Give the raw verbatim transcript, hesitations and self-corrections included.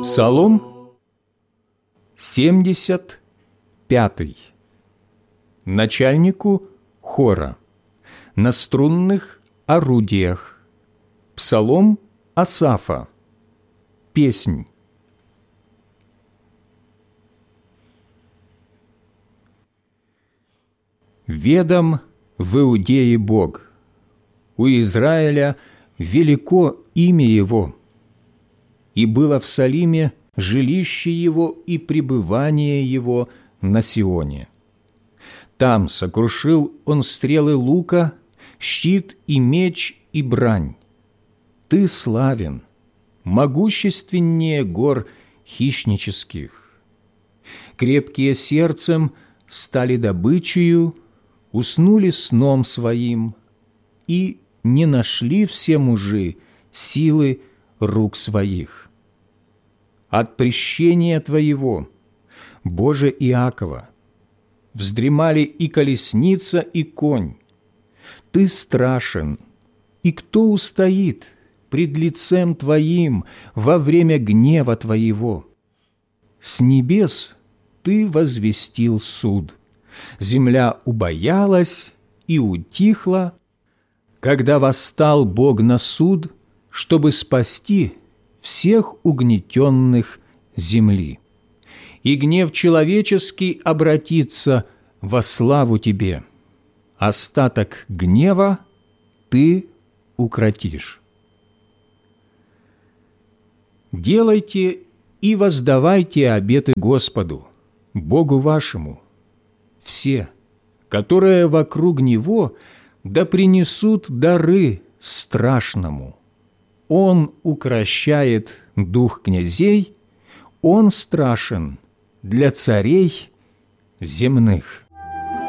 Псалом семьдесят пятый. Начальнику хора на струнных орудиях. Псалом Асафа. Песнь. Ведом в Иудее Бог, у Израиля велико имя Его, и было в Салиме жилище Его и пребывание Его на Сионе. Там сокрушил Он стрелы лука, щит и меч и брань. Ты славен, могущественнее гор хищнических. Крепкие сердцем стали добычею, уснули сном своим, и не нашли все мужи силы рук своих. От прещения Твоего, Боже Иакова, вздремали и колесница, и конь. Ты страшен, и кто устоит пред лицем Твоим во время гнева Твоего? С небес Ты возвестил суд, земля убоялась и утихла, когда восстал Бог на суд, чтобы спасти всех угнетенных земли. И гнев человеческий обратится во славу Тебе. Остаток гнева Ты укротишь. Делайте и воздавайте обеты Господу, Богу вашему. Все, которые вокруг Него, да принесут дары страшному. Он укрощает дух князей, Он страшен для царей земных.